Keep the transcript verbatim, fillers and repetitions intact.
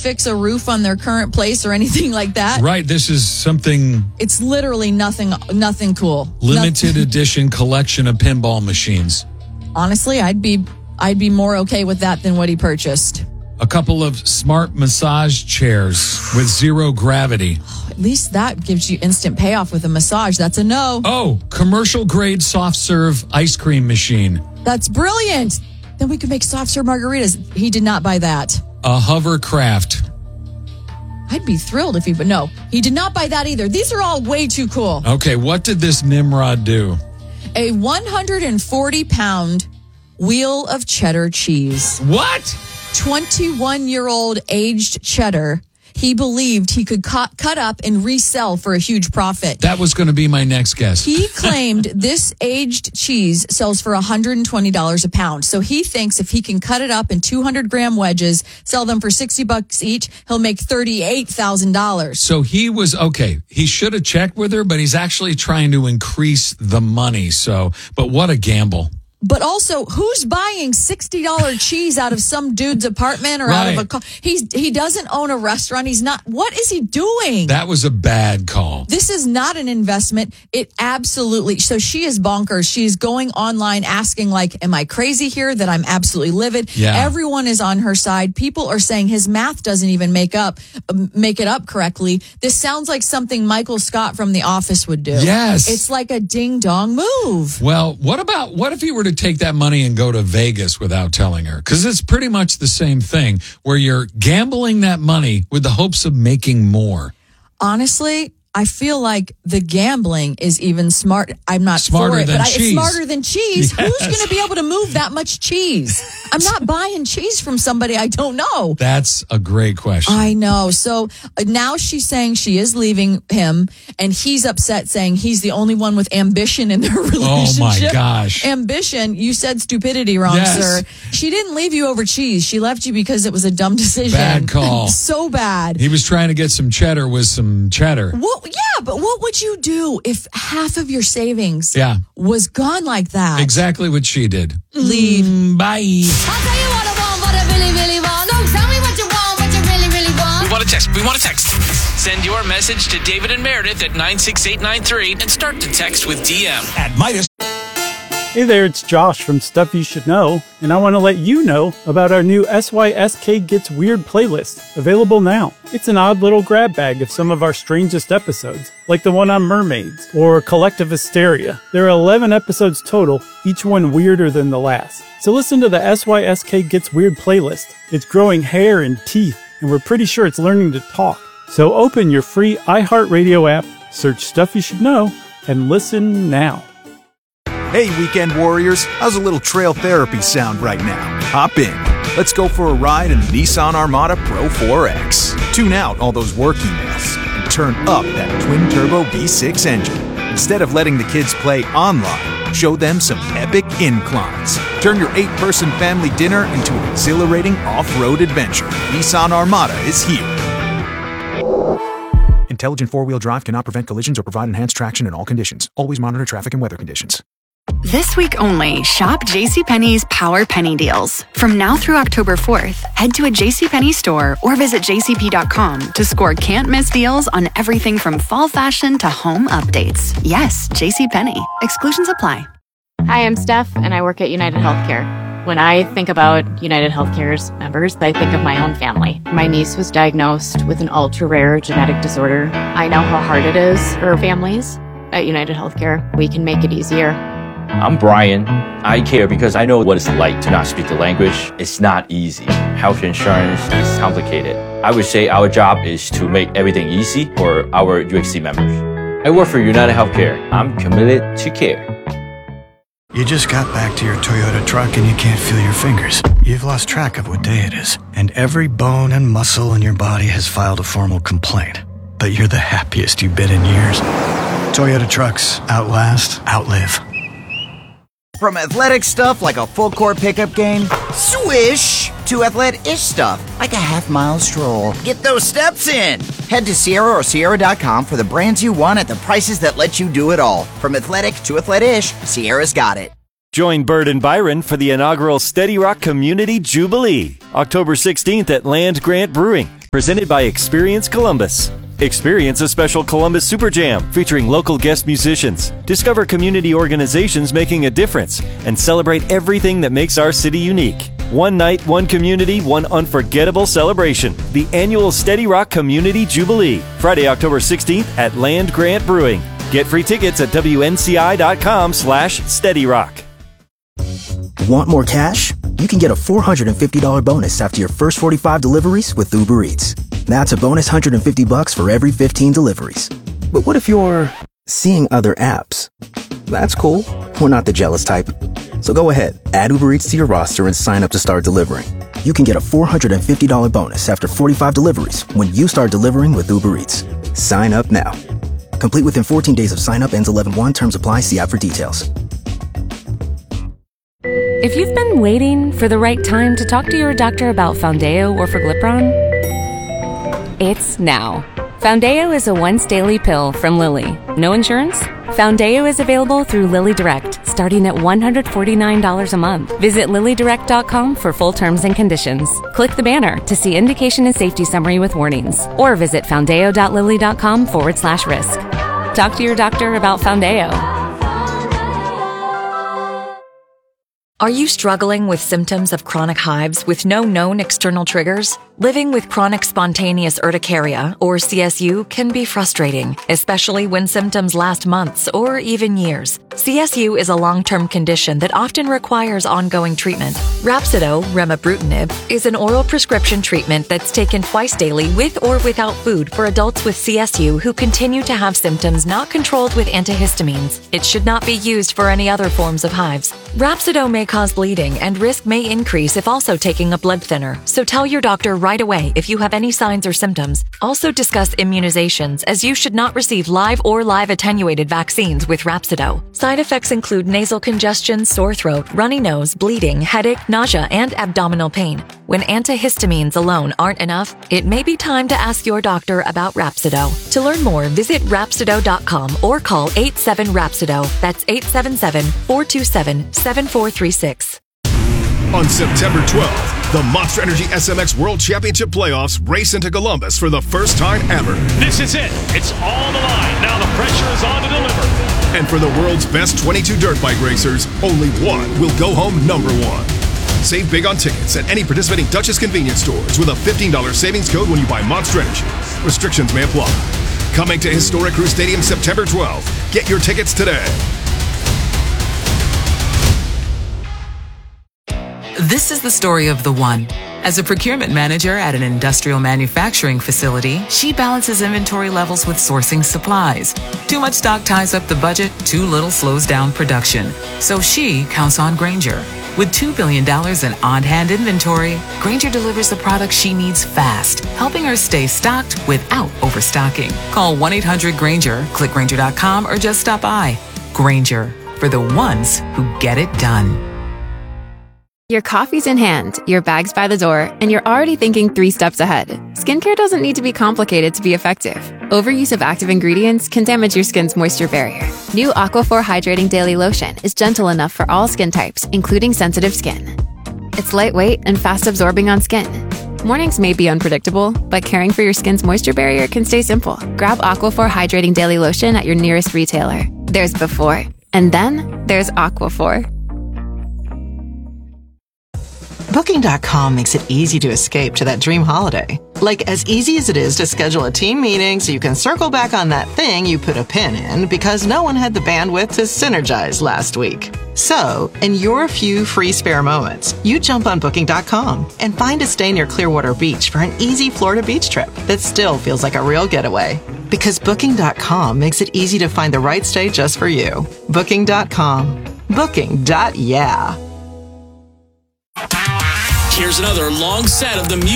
fix a roof on their current place or anything like that. Right. This is something. It's literally nothing, nothing cool. Limited nothing. edition collection of pinball machines. Honestly, I'd be, I'd be more okay with that than what he purchased. A couple of smart massage chairs with zero gravity. At least that gives you instant payoff with a massage. That's a no. Oh, commercial grade soft serve ice cream machine. That's brilliant. Then we could make soft serve margaritas. He did not buy that. A hovercraft. I'd be thrilled if he, but no, he did not buy that either. These are all way too cool. Okay, what did this Nimrod do? A one hundred forty pound wheel of cheddar cheese. What? twenty-one-year-old aged cheddar. He believed he could cut, cut up and resell for a huge profit. That was going to be my next guess. He claimed this aged cheese sells for one hundred twenty dollars a pound. So he thinks if he can cut it up in two hundred gram wedges, sell them for sixty bucks each, he'll make thirty-eight thousand dollars. So he was, okay, he should have checked with her, but he's actually trying to increase the money. So, but what a gamble. But also, who's buying sixty dollars cheese out of some dude's apartment or right. out of a car? He's, he doesn't own a restaurant. He's not. What is he doing? That was a bad call. This is not an investment. It absolutely. So she is bonkers. She's going online asking, like, am I crazy here that I'm absolutely livid? Yeah. Everyone is on her side. People are saying his math doesn't even make up, make it up correctly. This sounds like something Michael Scott from The Office would do. Yes. It's like a ding dong move. Well, what about, what if he were to take that money and go to Vegas without telling her? Because it's pretty much the same thing where you're gambling that money with the hopes of making more. Honestly, I feel like the gambling is even smart. I'm not smarter for it, than but I, cheese. It's smarter than cheese. Yes. Who's going to be able to move that much cheese? I'm not buying cheese from somebody I don't know. That's a great question. I know. So uh, now she's saying she is leaving him, and he's upset, saying he's the only one with ambition in their relationship. Oh my gosh. Ambition. You said stupidity wrong, yes. sir. She didn't leave you over cheese. She left you because it was a dumb decision. Bad call. So bad. He was trying to get some cheddar with some cheddar. What? Yeah, but what would you do if half of your savings yeah. was gone like that? Exactly what she did. Leave. Mm, bye. I'll tell you what I want, what I really, really want. So tell me what you want, what you really, really want. We want a text. We want a text. Send your message to David and Meredith at nine six eight nine three and start the text with D M. At Midas. Hey there, it's Josh from Stuff You Should Know, and I want to let you know about our new S Y S K Gets Weird playlist, available now. It's an odd little grab bag of some of our strangest episodes, like the one on mermaids, or Collective Hysteria. There are eleven episodes total, each one weirder than the last. So listen to the S Y S K Gets Weird playlist. It's growing hair and teeth, and we're pretty sure it's learning to talk. So open your free iHeartRadio app, search Stuff You Should Know, and listen now. Hey, weekend warriors, how's a little trail therapy sound right now? Hop in. Let's go for a ride in the Nissan Armada Pro four X. Tune out all those work emails and turn up that twin-turbo V six engine. Instead of letting the kids play online, show them some epic inclines. Turn your eight-person family dinner into an exhilarating off-road adventure. Nissan Armada is here. Intelligent four-wheel drive cannot prevent collisions or provide enhanced traction in all conditions. Always monitor traffic and weather conditions. This week only, shop JCPenney's Power Penny Deals. From now through October fourth, head to a JCPenney store or visit j c p dot com to score can't-miss deals on everything from fall fashion to home updates. Yes, JCPenney. Exclusions apply. Hi, I'm Steph, and I work at United Healthcare. When I think about United Healthcare's members, I think of my own family. My niece was diagnosed with an ultra-rare genetic disorder. I know how hard it is for families. At United Healthcare, we can make it easier. I'm Brian. I care because I know what it's like to not speak the language. It's not easy. Health insurance is complicated. I would say our job is to make everything easy for our U H C members. I work for United Healthcare. I'm committed to care. You just got back to your Toyota truck and you can't feel your fingers. You've lost track of what day it is. And every bone and muscle in your body has filed a formal complaint. But you're the happiest you've been in years. Toyota trucks outlast, outlive. From athletic stuff like a full court pickup game, swish, to athletic-ish stuff like a half mile stroll. Get those steps in. Head to Sierra or Sierra dot com for the brands you want at the prices that let you do it all. From athletic to athletic-ish, Sierra's got it. Join Bird and Byron for the inaugural Steady Rock Community Jubilee, October sixteenth at Land Grant Brewing. Presented by Experience Columbus. Experience a special Columbus Super Jam featuring local guest musicians. Discover community organizations making a difference and celebrate everything that makes our city unique. One night, one community, one unforgettable celebration. The annual Steady Rock Community Jubilee. Friday, October sixteenth at Land Grant Brewing. Get free tickets at W N C I dot com slash Steady Rock. Want more cash? You can get a four hundred fifty dollars bonus after your first forty-five deliveries with Uber Eats. That's a bonus one hundred fifty bucks for every fifteen deliveries. But what if you're seeing other apps? That's cool. We're not the jealous type. So go ahead, add Uber Eats to your roster and sign up to start delivering. You can get a four hundred fifty dollars bonus after forty-five deliveries when you start delivering with Uber Eats. Sign up now. Complete within fourteen days of sign up, ends eleven one. Terms apply. See app for details. If you've been waiting for the right time to talk to your doctor about Foundeo or Forglipron, it's now. Foundeo is a once-daily pill from Lilly. No insurance? Foundeo is available through Lilly Direct, starting at one hundred forty-nine dollars a month. Visit lilly direct dot com for full terms and conditions. Click the banner to see indication and safety summary with warnings, or visit foundeo dot lilly dot com forward slash risk. Talk to your doctor about Foundeo. Are you struggling with symptoms of chronic hives with no known external triggers? Living with chronic spontaneous urticaria, or C S U, can be frustrating, especially when symptoms last months or even years. C S U is a long-term condition that often requires ongoing treatment. Rhapsido, remibrutinib, is an oral prescription treatment that's taken twice daily with or without food for adults with C S U who continue to have symptoms not controlled with antihistamines. It should not be used for any other forms of hives. Rhapsido may cause bleeding and risk may increase if also taking a blood thinner, so tell your doctor right away if you have any signs or symptoms. Also discuss immunizations, as you should not receive live or live attenuated vaccines with Rhapsido. Side effects include nasal congestion, sore throat, runny nose, bleeding, headache, nausea, and abdominal pain. When antihistamines alone aren't enough, it may be time to ask your doctor about Rhapsido. To learn more, visit Rhapsido dot com or call eight seven Rhapsido. That's eight seven seven, four two seven, seven four three six. On September twelfth, the Monster Energy S M X World Championship Playoffs race into Columbus for the first time ever. This is it. It's all the line. Now the pressure is on to deliver. And for the world's best twenty-two dirt bike racers, only one will go home number one. Save big on tickets at any participating Dutchess convenience stores with a fifteen dollars savings code when you buy Monster Energy. Restrictions may apply. Coming to Historic Crew Stadium September twelfth. Get your tickets today. This is the story of the one. As a procurement manager at an industrial manufacturing facility, she balances inventory levels with sourcing supplies. Too much stock ties up the budget, too little slows down production. So she counts on Grainger. With two billion dollars in on-hand inventory, Grainger delivers the products she needs fast, helping her stay stocked without overstocking. Call one eight hundred Grainger, click Grainger dot com, or just stop by. Grainger, for the ones who get it done. Your coffee's in hand, your bag's by the door, and you're already thinking three steps ahead. Skincare doesn't need to be complicated to be effective. Overuse of active ingredients can damage your skin's moisture barrier. New Aquaphor Hydrating Daily Lotion is gentle enough for all skin types, including sensitive skin. It's lightweight and fast absorbing on skin. Mornings may be unpredictable, but caring for your skin's moisture barrier can stay simple. Grab Aquaphor Hydrating Daily Lotion at your nearest retailer. There's before, and then there's Aquaphor. Booking dot com makes it easy to escape to that dream holiday. Like as easy as it is to schedule a team meeting so you can circle back on that thing you put a pin in because no one had the bandwidth to synergize last week. So, in your few free spare moments, you jump on Booking dot com and find a stay near Clearwater Beach for an easy Florida beach trip that still feels like a real getaway. Because Booking dot com makes it easy to find the right stay just for you. Booking dot com. Booking. Yeah. Here's another long set of the music.